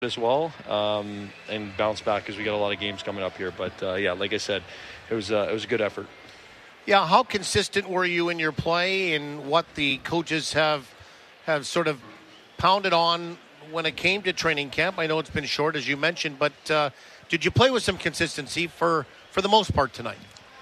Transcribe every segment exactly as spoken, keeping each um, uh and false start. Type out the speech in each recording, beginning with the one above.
as well, um, and bounce back because we got a lot of games coming up here. But uh, yeah, like I said, it was uh, it was a good effort. Yeah, how consistent were you in your play and what the coaches have have sort of pounded on when it came to training camp? I know it's been short, as you mentioned, but uh, did you play with some consistency for, for the most part tonight?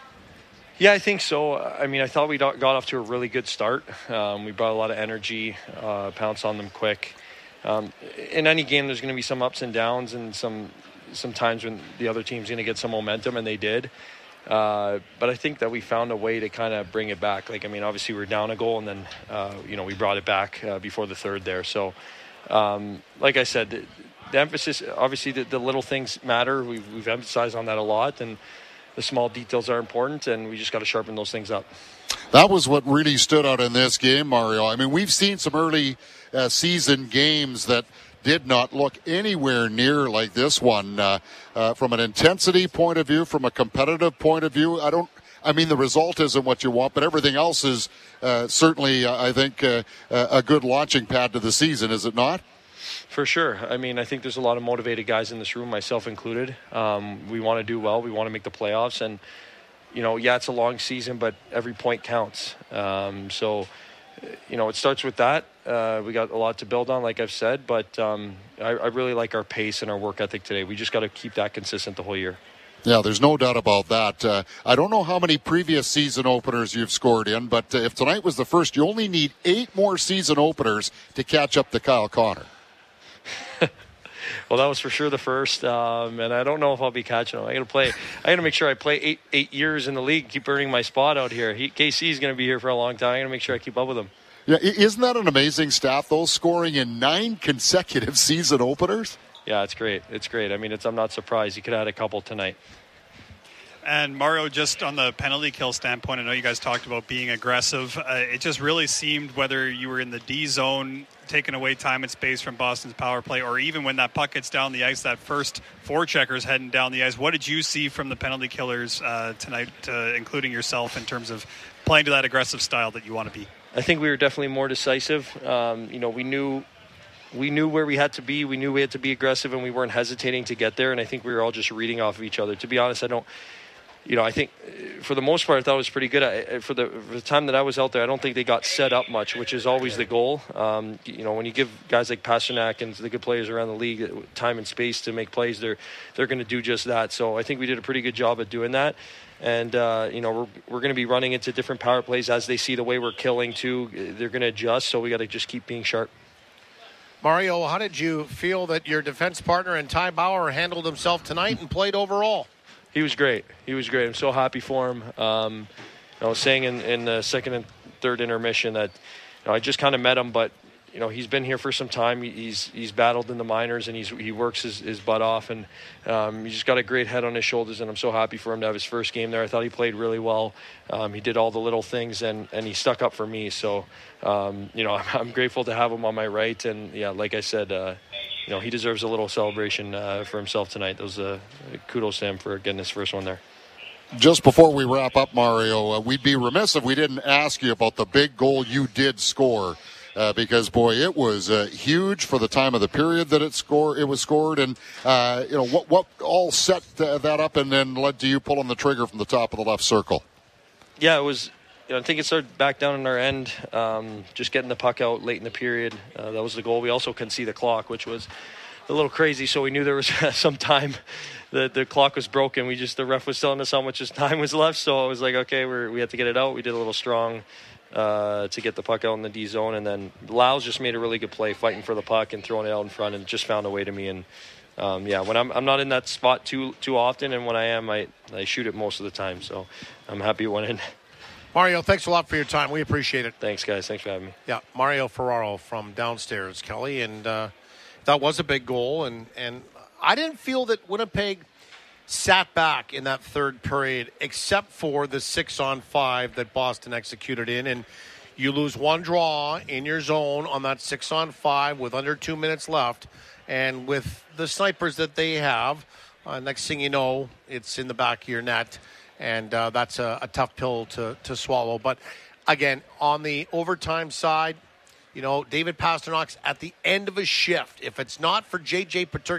Yeah, I think so. I mean, I thought we got off to a really good start. Um, we brought a lot of energy, uh, pounced on them quick. Um, in any game, there's going to be some ups and downs and some some times when the other team's going to get some momentum, and they did. Uh, but I think that we found a way to kind of bring it back. Like, I mean, obviously we were down a goal, and then, uh, you know, we brought it back uh, before the third there. So, um, like I said, the, the emphasis, obviously the, the little things matter. We've, we've emphasized on that a lot, and the small details are important, and we just got to sharpen those things up. That was what really stood out in this game, Mario. I mean, we've seen some early uh, season games that did not look anywhere near like this one. Uh, uh, from an intensity point of view, from a competitive point of view, I don't, I mean, the result isn't what you want, but everything else is uh, certainly, uh, I think, uh, a good launching pad to the season, is it not? For sure. I mean, I think there's a lot of motivated guys in this room, myself included. Um, we want to do well. We want to make the playoffs. And, you know, yeah, it's a long season, but every point counts. Um, so, you know, it starts with that. Uh, we got a lot to build on, like I've said, but um, I, I really like our pace and our work ethic today. We just got to keep that consistent the whole year. Yeah, there's no doubt about that. Uh, I don't know how many previous season openers you've scored in, but uh, if tonight was the first, you only need eight more season openers to catch up to Kyle Connor. Well, that was for sure the first, um, and I don't know if I'll be catching him. I got to play. I got to make sure I play eight eight years in the league, keep earning my spot out here. He, K C is going to be here for a long time. I got to make sure I keep up with him. Yeah, isn't that an amazing stat, though, scoring in nine consecutive season openers? Yeah, it's great. It's great. I mean, it's I'm not surprised. He could have had a couple tonight. And Mario, just on the penalty kill standpoint, I know you guys talked about being aggressive. Uh, it just really seemed, whether you were in the D zone, taking away time and space from Boston's power play, or even when that puck gets down the ice, that first four checkers heading down the ice. What did you see from the penalty killers uh, tonight, uh, including yourself, in terms of playing to that aggressive style that you want to be? I think we were definitely more decisive. Um, you know, we knew we knew where we had to be. We knew we had to be aggressive, and we weren't hesitating to get there. And I think we were all just reading off of each other. To be honest, I don't. You know, I think for the most part, I thought it was pretty good. I, for, the, for the time that I was out there, I don't think they got set up much, which is always the goal. Um, you know, when you give guys like Pasternak and the good players around the league time and space to make plays, they're they're going to do just that. So I think we did a pretty good job at doing that. And, uh, you know, we're, we're going to be running into different power plays as they see the way we're killing, too. They're going to adjust, so we got to just keep being sharp. Mario, how did you feel that your defense partner and Ty Bauer handled himself tonight and played overall? He was great. He was great. I'm so happy for him. Um, I was saying in, in the second and third intermission that, you know, I just kind of met him, but, you know, he's been here for some time. He's he's battled in the minors, and he's he works his, his butt off, and um, he's just got a great head on his shoulders, and I'm so happy for him to have his first game there. I thought he played really well. Um, he did all the little things, and, and he stuck up for me. So, um, you know, I'm, I'm grateful to have him on my right, and, yeah, like I said, uh, you know, he deserves a little celebration uh, for himself tonight. That was uh, kudos to him for getting his first one there. Just before we wrap up, Mario, uh, we'd be remiss if we didn't ask you about the big goal you did score. Uh, because boy, it was uh, huge for the time of the period that it score it was scored, and uh, you know what what all set uh, that up and then led to you pulling the trigger from the top of the left circle. Yeah, it was. You know, I think it started back down in our end, um, just getting the puck out late in the period. Uh, that was the goal. We also couldn't see the clock, which was a little crazy. So we knew there was some time. The the clock was broken. We just the ref was telling us how much time was left. So I was like, okay, we we had to get it out. We did a little strong. Uh, to get the puck out in the D zone, and then Lyles just made a really good play, fighting for the puck and throwing it out in front, and just found a way to me. And um, yeah, when I'm I'm not in that spot too too often, and when I am, I I shoot it most of the time. So I'm happy it went in. Mario, thanks a lot for your time. We appreciate it. Thanks, guys. Thanks for having me. Yeah, Mario Ferraro from downstairs, Kelly, and uh, that was a big goal, and and I didn't feel that Winnipeg sat back in that third period, except for the six on five that Boston executed in. And you lose one draw in your zone on that six on five with under two minutes left. And with the snipers that they have, uh, next thing you know, it's in the back of your net. And uh, that's a, a tough pill to, to swallow. But again, on the overtime side, you know, David Pasternak's at the end of a shift. If it's not for J J Peterka